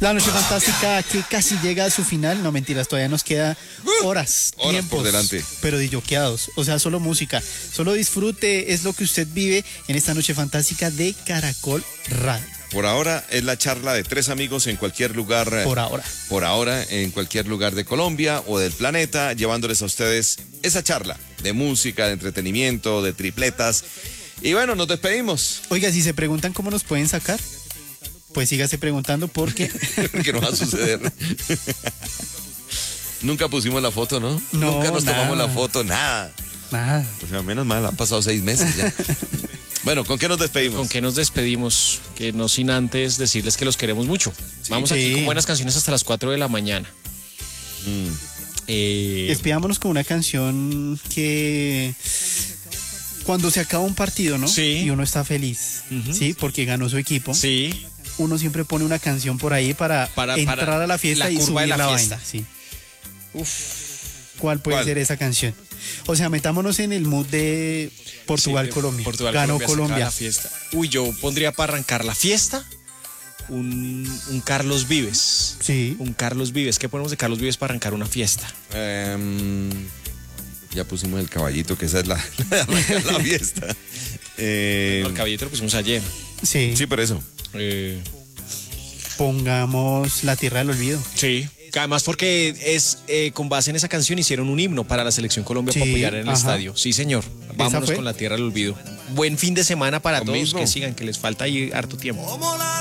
La noche fantástica que casi llega a su final. No, mentiras, todavía nos queda horas tiempos, por delante. pero disjoqueados. O sea, solo música, solo disfrute. Es lo que usted vive en esta noche fantástica de Caracol Radio. Por ahora es la charla de tres amigos en cualquier lugar. Por ahora. Por ahora, en cualquier lugar de Colombia o del planeta, llevándoles a ustedes esa charla de música, de entretenimiento, de tripletas. Y bueno, nos despedimos. Oiga, si se preguntan cómo nos pueden sacar, pues sígase preguntando porque Que no va a suceder. Nunca pusimos la foto, ¿no? No, Nunca nos tomamos nada. la foto, nada. nada. O sea, menos mal, han pasado 6 meses ya. Bueno, ¿con qué nos despedimos? ¿Con qué nos despedimos? Que no sin antes decirles que los queremos mucho. Vamos aquí Sí. con buenas canciones hasta las 4 de la mañana. Despidámonos con una canción que cuando se acaba un partido, ¿no? Sí. Y uno está feliz, ¿sí? Porque ganó su equipo. Sí. Uno siempre pone una canción por ahí para entrar a la fiesta la y curva subir de la la fiesta. vaina. Sí. ¿Cuál puede ¿Cuál? ser esa canción? O sea, metámonos en el mood de Portugal-Colombia. Portugal, Ganó se acaba Colombia. la fiesta. Uy, yo pondría para arrancar la fiesta un Carlos Vives. Sí. Un Carlos Vives. ¿Qué ponemos de Carlos Vives para arrancar una fiesta? Ya pusimos el caballito, que esa es la fiesta. El caballito lo pusimos ayer. Sí. Sí, por eso. Pongamos La Tierra del Olvido. Sí. Además porque es con base en esa canción hicieron un himno para la Selección Colombia Sí, para apoyar en el ajá. estadio. Sí, señor. Vámonos fue? con La Tierra del Olvido. Buen fin de semana para Lo todos. mismo. Que sigan, que les falta ahí harto tiempo.